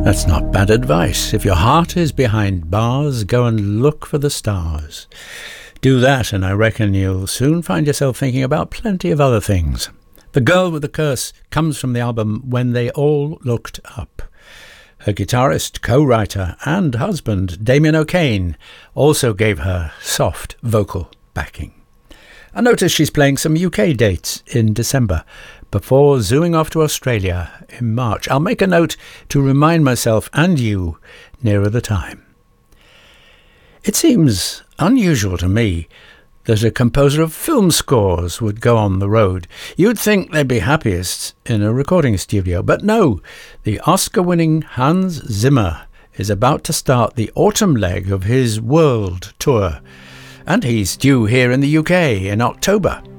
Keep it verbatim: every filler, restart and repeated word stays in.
That's not bad advice. If your heart is behind bars, go and look for the stars. Do that, and I reckon you'll soon find yourself thinking about plenty of other things. The Girl with the Curse comes from the album When They All Looked Up. Her guitarist, co-writer and husband, Damien O'Kane, also gave her soft vocal backing. I notice she's playing some U K dates in December before zooing off to Australia in March. I'll make a note to remind myself and you nearer the time. It seems unusual to me that a composer of film scores would go on the road. You'd think they'd be happiest in a recording studio, but no, the Oscar-winning Hans Zimmer is about to start the autumn leg of his world tour, and he's due here in the U K in October.